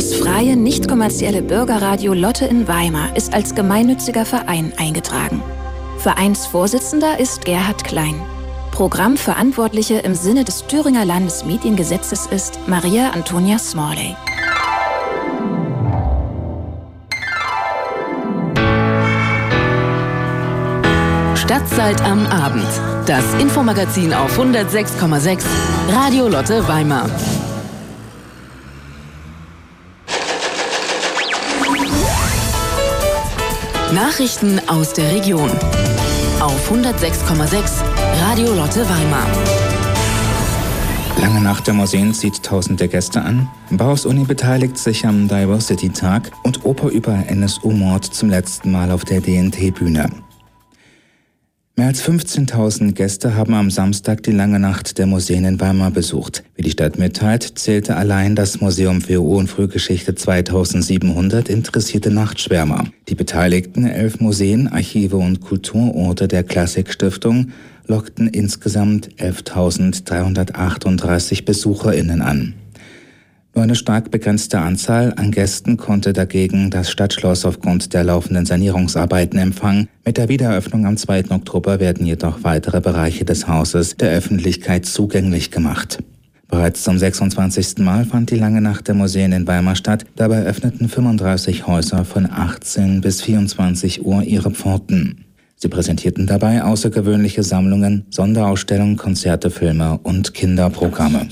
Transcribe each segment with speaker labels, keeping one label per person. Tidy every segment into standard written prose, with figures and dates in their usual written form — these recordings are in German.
Speaker 1: Das freie, nicht kommerzielle Bürgerradio Lotte in Weimar ist als gemeinnütziger Verein eingetragen. Vereinsvorsitzender ist Gerhard Klein. Programmverantwortliche im Sinne des Thüringer Landesmediengesetzes ist Maria Antonia Smalley.
Speaker 2: Stadtzeit am Abend. Das Infomagazin auf 106,6 Radio Lotte Weimar. Nachrichten aus der Region auf 106,6 Radio Lotte Weimar.
Speaker 3: Lange Nacht der Museen zieht tausende Gäste an. Bauhaus-Uni beteiligt sich am Diversity-Tag und Oper über NSU-Mord zum letzten Mal auf der DNT-Bühne. Mehr als 15.000 Gäste haben am Samstag die Lange Nacht der Museen in Weimar besucht. Wie die Stadt mitteilt, zählte allein das Museum für Ur- und Frühgeschichte 2700 interessierte Nachtschwärmer. Die beteiligten 11 Museen, Archive und Kulturorte der Klassik-Stiftung lockten insgesamt 11.338 BesucherInnen an. Nur eine stark begrenzte Anzahl an Gästen konnte dagegen das Stadtschloss aufgrund der laufenden Sanierungsarbeiten empfangen. Mit der Wiedereröffnung am 2. Oktober werden jedoch weitere Bereiche des Hauses der Öffentlichkeit zugänglich gemacht. Bereits zum 26. Mal fand die Lange Nacht der Museen in Weimar statt. Dabei öffneten 35 Häuser von 18 bis 24 Uhr ihre Pforten. Sie präsentierten dabei außergewöhnliche Sammlungen, Sonderausstellungen, Konzerte, Filme und Kinderprogramme.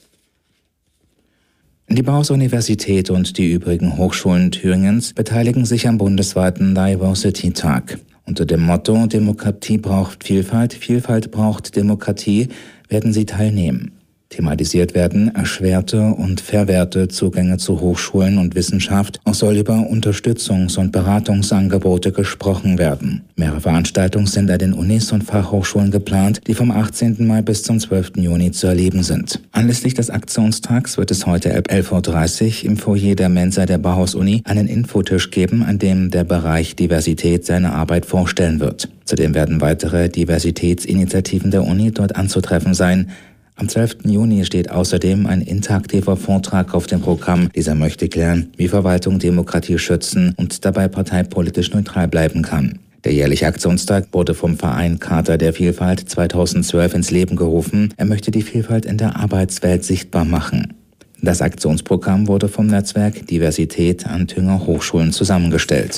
Speaker 3: Die Bauhaus-Universität und die übrigen Hochschulen Thüringens beteiligen sich am bundesweiten Diversity-Tag. Unter dem Motto Demokratie braucht Vielfalt, Vielfalt braucht Demokratie werden sie teilnehmen. Thematisiert werden erschwerte und verwehrte Zugänge zu Hochschulen und Wissenschaft. Auch soll über Unterstützungs- und Beratungsangebote gesprochen werden. Mehrere Veranstaltungen sind an den Unis und Fachhochschulen geplant, die vom 18. Mai bis zum 12. Juni zu erleben sind. Anlässlich des Aktionstags wird es heute ab 11.30 Uhr im Foyer der Mensa der Bauhaus-Uni einen Infotisch geben, an dem der Bereich Diversität seine Arbeit vorstellen wird. Zudem werden weitere Diversitätsinitiativen der Uni dort anzutreffen sein. Am 12. Juni steht außerdem ein interaktiver Vortrag auf dem Programm. Dieser möchte klären, wie Verwaltung Demokratie schützen und dabei parteipolitisch neutral bleiben kann. Der jährliche Aktionstag wurde vom Verein Charta der Vielfalt 2012 ins Leben gerufen. Er möchte die Vielfalt in der Arbeitswelt sichtbar machen. Das Aktionsprogramm wurde vom Netzwerk Diversität an Thüringer Hochschulen zusammengestellt.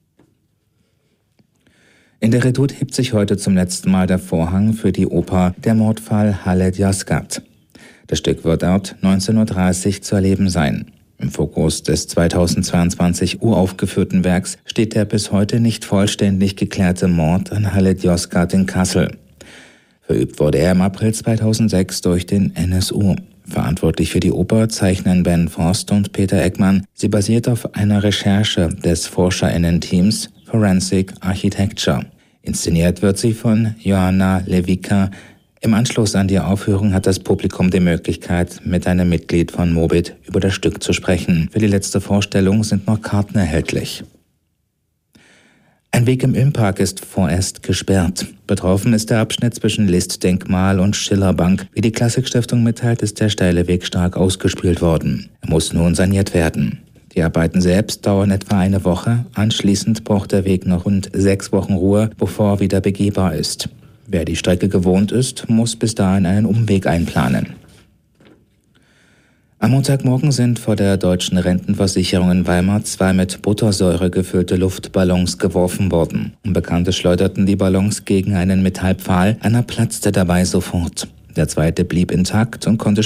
Speaker 3: In der Redoute hebt sich heute zum letzten Mal der Vorhang für die Oper Der Mordfall Halet Yozgat. Das Stück wird dort 19.30 Uhr zu erleben sein. Im Fokus des 2022 uraufgeführten Werks steht der bis heute nicht vollständig geklärte Mord an Halet Yozgat in Kassel. Verübt wurde er im April 2006 durch den NSU. Verantwortlich für die Oper zeichnen Ben Forst und Peter Eckmann. Sie basiert auf einer Recherche des ForscherInnen-Teams Forensic Architecture. Inszeniert wird sie von Joanna Lewicka. Im Anschluss an die Aufführung hat das Publikum die Möglichkeit, mit einem Mitglied von Mobit über das Stück zu sprechen. Für die letzte Vorstellung sind noch Karten erhältlich. Ein Weg im Ilmpark ist vorerst gesperrt. Betroffen ist der Abschnitt zwischen List-Denkmal und Schillerbank. Wie die Klassik-Stiftung mitteilt, ist der steile Weg stark ausgespült worden. Er muss nun saniert werden. Die Arbeiten selbst dauern etwa eine Woche. Anschließend braucht der Weg noch rund 6 Wochen Ruhe, bevor er wieder begehbar ist. Wer die Strecke gewohnt ist, muss bis dahin einen Umweg einplanen. Am Montagmorgen sind vor der Deutschen Rentenversicherung in Weimar 2 mit Buttersäure gefüllte Luftballons geworfen worden. Unbekannte schleuderten die Ballons gegen einen Metallpfahl, einer platzte dabei sofort. Der zweite blieb intakt und konnte